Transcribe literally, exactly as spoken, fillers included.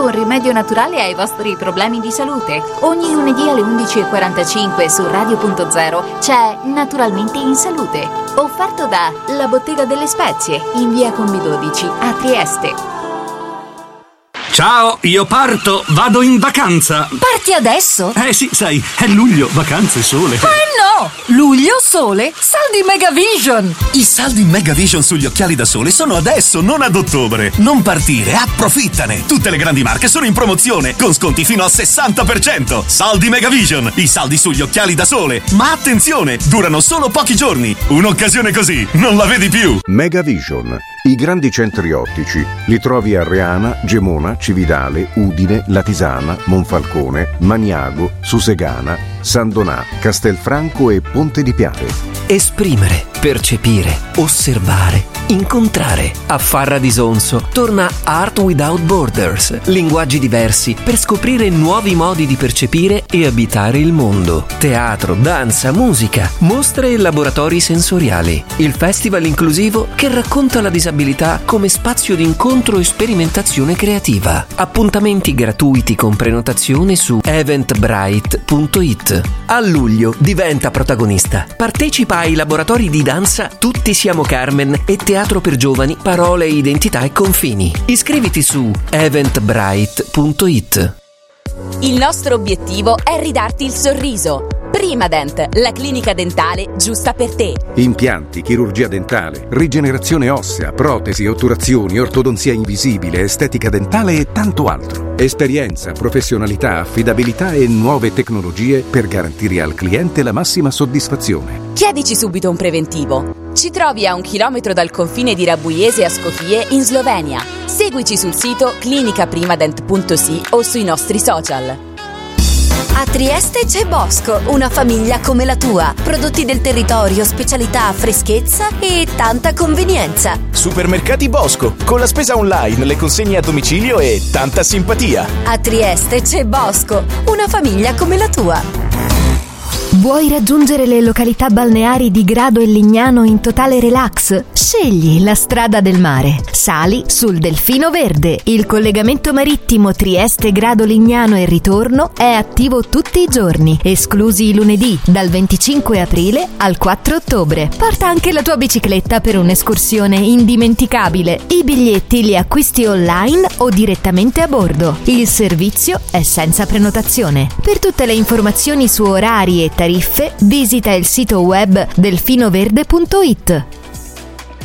un rimedio naturale ai vostri problemi di salute. Ogni lunedì alle undici e quarantacinque su Radio Punto Zero c'è Naturalmente in Salute, offerto da La Bottega delle Spezie in via Combi dodici a Trieste. Ciao, io parto, vado in vacanza. Parti adesso? Eh sì, sai, è luglio, vacanze, sole. Eh no! Luglio, sole, saldi Megavision! I saldi Megavision sugli occhiali da sole sono adesso, non ad ottobre. Non partire, approfittane! Tutte le grandi marche sono in promozione, con sconti fino al sessanta per cento. Saldi Megavision, i saldi sugli occhiali da sole. Ma attenzione, durano solo pochi giorni. Un'occasione così, non la vedi più. Megavision, i grandi centri ottici. Li trovi a Reana, Gemona, Cividale, Udine, Latisana, Monfalcone, Maniago, Susegana, San Donà, Castelfranco e Ponte di Piave. Esprimere, percepire, osservare, incontrare. A Farra di Sonso torna Art Without Borders, linguaggi diversi per scoprire nuovi modi di percepire e abitare il mondo. Teatro, danza, musica, mostre e laboratori sensoriali. Il festival inclusivo che racconta la disabilità come spazio di incontro e sperimentazione creativa. Appuntamenti gratuiti con prenotazione su eventbrite punto it. A luglio diventa protagonista. Partecipa ai laboratori di danza Tutti siamo Carmen e teatro per giovani Parole, identità e confini. Iscriviti su eventbrite punto it. Il nostro obiettivo è ridarti il sorriso. Primadent, la clinica dentale giusta per te. Impianti, chirurgia dentale, rigenerazione ossea, protesi, otturazioni, ortodonzia invisibile, estetica dentale e tanto altro. Esperienza, professionalità, affidabilità e nuove tecnologie per garantire al cliente la massima soddisfazione. Chiedici subito un preventivo. Ci trovi a un chilometro dal confine di Rabuiese a Skopje in Slovenia. Seguici sul sito clinica primadent punto si o sui nostri social. A Trieste c'è Bosco, una famiglia come la tua. Prodotti del territorio, specialità, freschezza e tanta convenienza. Supermercati Bosco, con la spesa online, le consegne a domicilio e tanta simpatia. A Trieste c'è Bosco, una famiglia come la tua. Vuoi raggiungere le località balneari di Grado e Lignano in totale relax? Scegli la strada del mare. Sali sul Delfino Verde. Il collegamento marittimo Trieste-Grado-Lignano e ritorno è attivo tutti i giorni, esclusi i lunedì, dal venticinque aprile al quattro ottobre. Porta anche la tua bicicletta per un'escursione indimenticabile. I biglietti li acquisti online o direttamente a bordo. Il servizio è senza prenotazione. Per tutte le informazioni su orari e tariffe, visita il sito web delfinoverde punto it.